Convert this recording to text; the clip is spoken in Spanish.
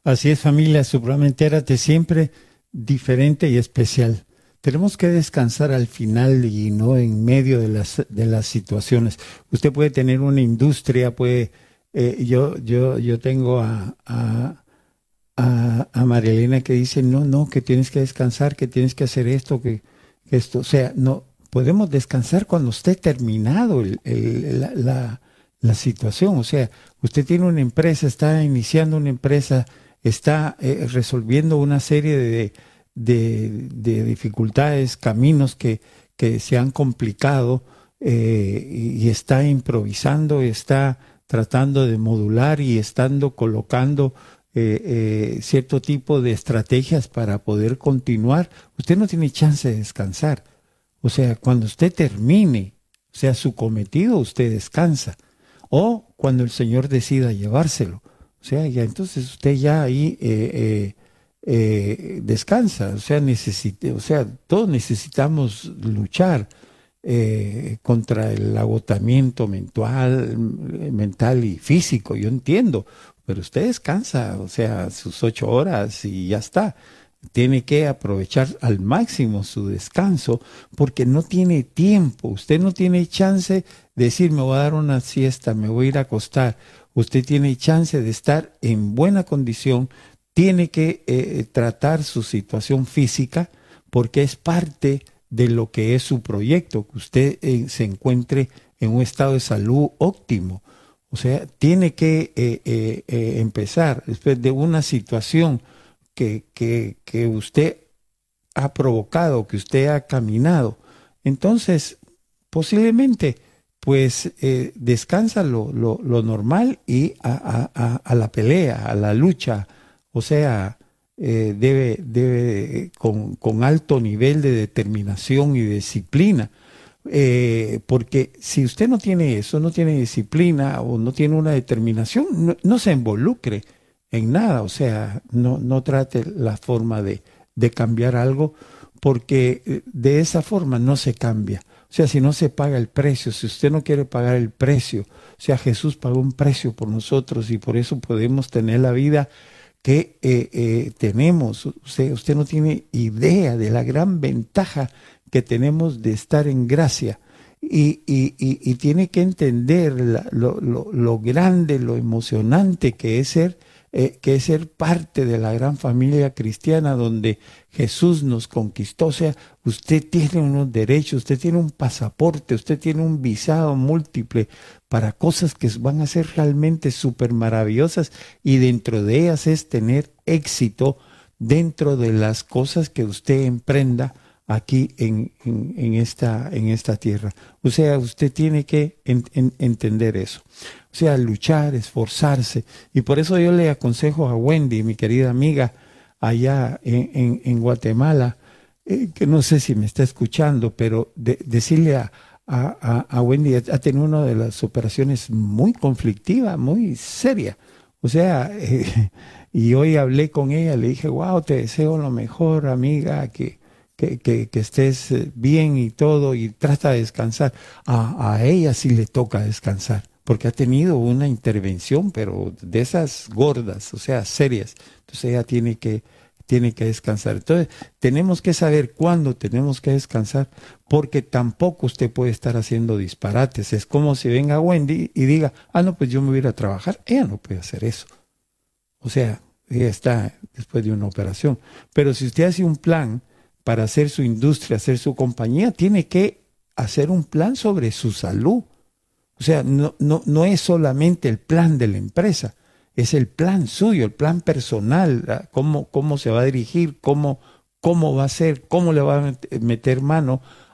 Así es, familia Supramentérate, siempre diferente y especial. Tenemos que descansar al final y no en medio de las situaciones. Usted puede tener una industria, yo tengo a Marilena que dice, no, que tienes que descansar, que tienes que hacer esto, que esto. O sea, no, podemos descansar cuando esté terminado la situación. O sea, usted tiene una empresa, está iniciando una empresa, está resolviendo una serie de dificultades, caminos que se han complicado, y está improvisando, está tratando de modular y estando colocando cierto tipo de estrategias para poder continuar. Usted no tiene chance de descansar. O sea, cuando usted termine, o sea, su cometido, usted descansa. O cuando el Señor decida llevárselo. O sea, ya entonces usted ya ahí descansa. O sea, todos necesitamos luchar contra el agotamiento mental y físico. Yo entiendo, pero usted descansa, o sea, sus 8 horas y ya está. Tiene que aprovechar al máximo su descanso porque no tiene tiempo. Usted no tiene chance de decir, me voy a dar una siesta, me voy a ir a acostar. Usted tiene chance de estar en buena condición. Tiene que tratar su situación física porque es parte de lo que es su proyecto, que usted se encuentre en un estado de salud óptimo. O sea, tiene que empezar después de una situación que usted ha provocado, que usted ha caminado. Entonces, posiblemente, pues descansa lo normal y a la pelea, a la lucha. O sea, debe con alto nivel de determinación y disciplina. Porque si usted no tiene eso, no tiene disciplina o no tiene una determinación, no se involucre en nada. O sea, no trate la forma de cambiar algo, porque de esa forma no se cambia. O sea, si no se paga el precio, si usted no quiere pagar el precio, o sea, Jesús pagó un precio por nosotros y por eso podemos tener la vida que tenemos. Usted no tiene idea de la gran ventaja que tenemos de estar en gracia. Y tiene que entender lo grande, lo emocionante que es ser parte de la gran familia cristiana donde Jesús nos conquistó. O sea, usted tiene unos derechos, usted tiene un pasaporte, usted tiene un visado múltiple para cosas que van a ser realmente súper maravillosas, y dentro de ellas es tener éxito dentro de las cosas que usted emprenda aquí en esta tierra. O sea, usted tiene que entender eso. O sea, luchar, esforzarse. Y por eso yo le aconsejo a Wendy, mi querida amiga, allá en Guatemala, que no sé si me está escuchando, pero decirle a Wendy, ha tenido una de las operaciones muy conflictiva, muy seria. O sea, y hoy hablé con ella, le dije, wow, te deseo lo mejor, amiga, que estés bien y todo, y trata de descansar. A ella sí le toca descansar, porque ha tenido una intervención, pero de esas gordas, o sea, serias. Entonces ella tiene que descansar. Entonces tenemos que saber cuándo tenemos que descansar, porque tampoco usted puede estar haciendo disparates. Es como si venga Wendy y diga, no, pues yo me voy a ir a trabajar. Ella no puede hacer eso. O sea, ella está después de una operación. Pero si usted hace un plan para hacer su industria, hacer su compañía, tiene que hacer un plan sobre su salud. O sea, no es solamente el plan de la empresa, es el plan suyo, el plan personal, cómo se va a dirigir, cómo va a ser, cómo le va a meter mano